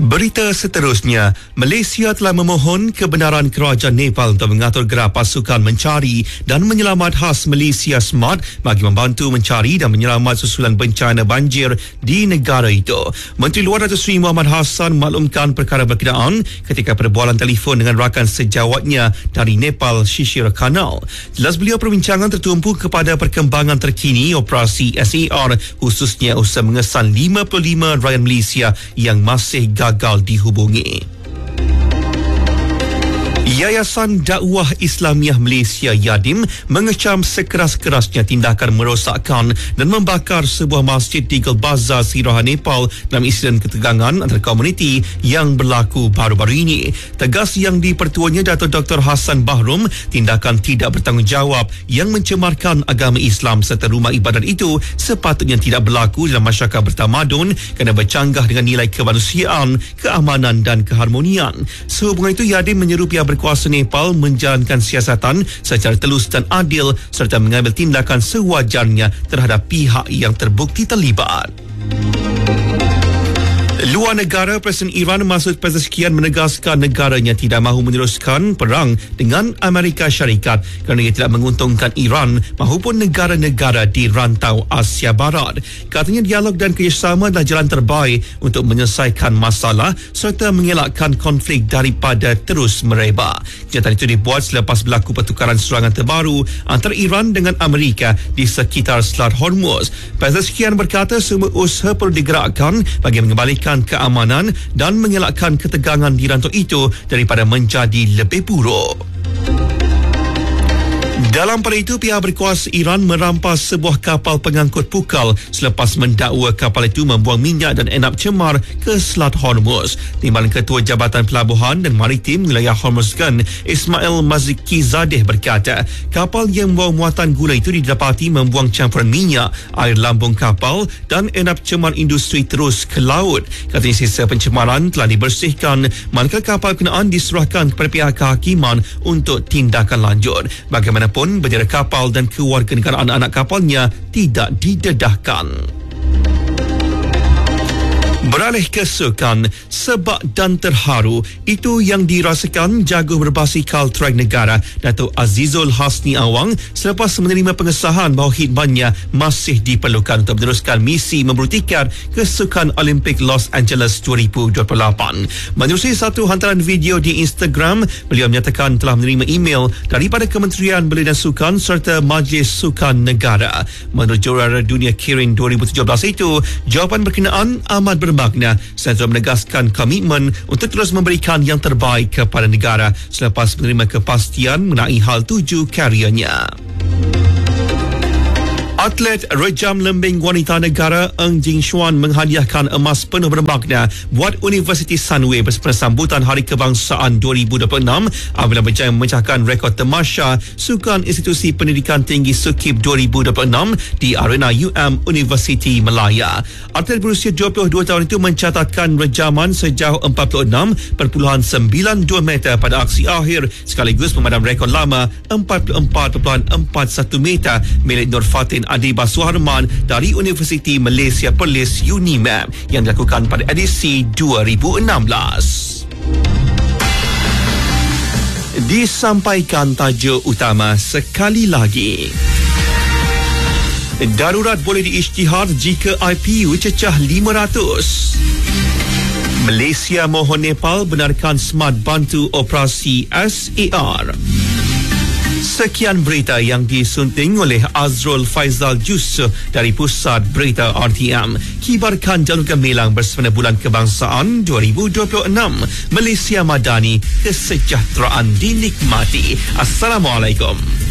Berita seterusnya, Malaysia telah memohon kebenaran kerajaan Nepal untuk mengatur gerak pasukan mencari dan menyelamat khas Malaysia Smart bagi membantu mencari dan menyelamat susulan bencana banjir di negara itu. Menteri Luar Datuk Seri Muhammad Hassan maklumkan perkara berkenaan ketika perbualan telefon dengan rakan sejawatnya dari Nepal, Shishir Kanal. Jelas beliau perbincangan tertumpu kepada perkembangan terkini operasi SAR, khususnya usaha mengesan 55 rakyat Malaysia yang masih gagal dihubungi. Yayasan Dakwah Islamiah Malaysia Yadim mengecam sekeras-kerasnya tindakan merosakkan dan membakar sebuah masjid di Gulbazar, Sirahan, Nepal dalam insiden ketegangan antara komuniti yang berlaku baru-baru ini. Tegas yang dipertuanya Datuk Dr. Hassan Bahrum, tindakan tidak bertanggungjawab yang mencemarkan agama Islam serta rumah ibadat itu sepatutnya tidak berlaku dalam masyarakat bertamadun kerana bercanggah dengan nilai kemanusiaan, keamanan dan keharmonian. Sehubungan itu, Yadim menyeru pihak berkuasa Nepal menjalankan siasatan secara telus dan adil serta mengambil tindakan sewajarnya terhadap pihak yang terbukti terlibat. Luar negara, Presiden Iran Masoud Pezeshkian menegaskan negaranya tidak mahu meneruskan perang dengan Amerika Syarikat kerana ia tidak menguntungkan Iran mahupun negara-negara di rantau Asia Barat. Katanya dialog dan kerjasama adalah jalan terbaik untuk menyelesaikan masalah serta mengelakkan konflik daripada terus merebak. Kenyataan itu dibuat selepas berlaku pertukaran serangan terbaru antara Iran dengan Amerika di sekitar Selat Hormuz. Pezeshkian berkata semua usaha perlu digerakkan bagi mengembalikan keamanan dan mengelakkan ketegangan di rantau itu daripada menjadi lebih buruk. Dalam pada itu, pihak berkuasa Iran merampas sebuah kapal pengangkut pukal selepas mendakwa kapal itu membuang minyak dan enap cemar ke Selat Hormuz. Timbalan Ketua Jabatan Pelabuhan dan Maritim Wilayah Hormuzgan, Ismail Mazki-Zadeh berkata, kapal yang membawa muatan gula itu didapati membuang campuran minyak, air lambung kapal dan enap cemar industri terus ke laut. Katanya sisa pencemaran telah dibersihkan, manakala kapal berkenaan diserahkan kepada pihak kehakiman untuk tindakan lanjut. Bagaimanapun, bendera kapal dan kewarganegaraan anak kapalnya tidak didedahkan. Beralih ke sukan, sebab dan terharu itu yang dirasakan jago berbasikal track negara Datuk Azizul Hasni Awang selepas menerima pengesahan bahawa khidmatnya masih diperlukan untuk meneruskan misi memburu tiket ke Sukan Olimpik Los Angeles 2028. Menerusi satu hantaran video di Instagram, beliau menyatakan telah menerima email daripada Kementerian Belia dan Sukan serta Majlis Sukan Negara. Menurut juara dunia Kirin 2017 itu, jawapan berkenaan amat bermakna serta menegaskan komitmen untuk terus memberikan yang terbaik kepada negara selepas menerima kepastian mengenai hal tuju karyanya. Atlet rejam lembing wanita negara Eng Jing Xuan menghadiahkan emas penuh bermakna buat Universiti Sunway bersama sambutan Hari Kebangsaan 2026 apabila berjaya memecahkan rekod temasya Sukan Institusi Pendidikan Tinggi Sukib 2026 di arena Universiti Malaya. Atlet berusia 22 tahun itu mencatatkan rejaman sejauh 46.92 meter pada aksi akhir sekaligus memadam rekod lama 44.41 meter milik Nur Fatin Adibah Suharman dari Universiti Malaysia Perlis UNIMAP yang dilakukan pada edisi 2016. Disampaikan tajuk utama sekali lagi. Darurat boleh diisytihar jika IPU cecah 500. Malaysia mohon Nepal benarkan Smart bantu operasi SAR. Sekian berita yang disunting oleh Azrul Faizal Jus dari Pusat Berita RTM. Kibarkan jalur gemilang bersama Bulan Kebangsaan 2026. Malaysia Madani, kesejahteraan dinikmati. Assalamualaikum.